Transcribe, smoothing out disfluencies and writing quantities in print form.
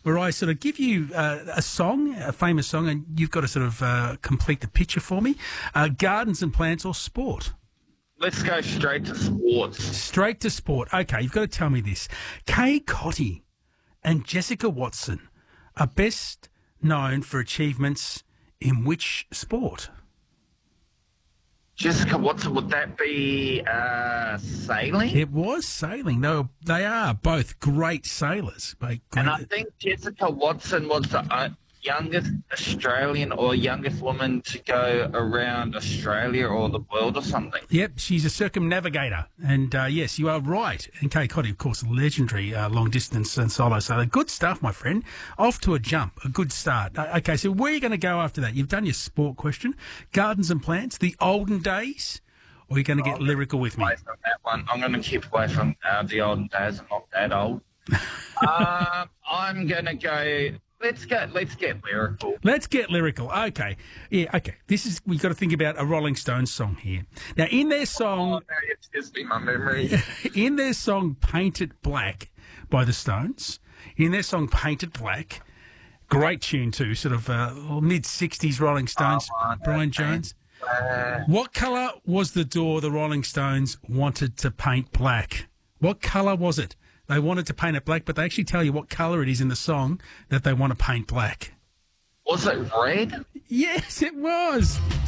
where I sort of give you a song, a famous song, and you've got to sort of complete the picture for me. Gardens and plants or sport? Let's go straight to sports. Straight to sport. Okay, you've got to tell me this. Kay Cotty and Jessica Watson are best known for achievements in which sport? Jessica Watson, would that be sailing? It was sailing. No, they are both great sailors. And I think Jessica Watson was the youngest Australian or youngest woman to go around Australia or the world or something. Yep, she's a circumnavigator. And yes, you are right. And Kay Cotty, of course, a legendary long-distance and solo sailor. Good stuff, my friend. Off to a jump. A good start. Okay, so where are you going to go after that? You've done your sport question. Gardens and plants, the olden days, or are you going to get lyrical with me? Away from that one. I'm going to keep away from the olden days. I'm not that old. I'm going to go... Let's get lyrical. Let's get lyrical. Okay. Yeah, okay. We've got to think about a Rolling Stones song here. Now, in their song... Oh, it's just in my memory. In their song Paint It Black by the Stones, great tune too, sort of mid-60s Rolling Stones, Brian Jones. What colour was the door the Rolling Stones wanted to paint black? What colour was it? They wanted to paint it black, but they actually tell you what colour it is in the song that they want to paint black. Was it red? Yes, it was.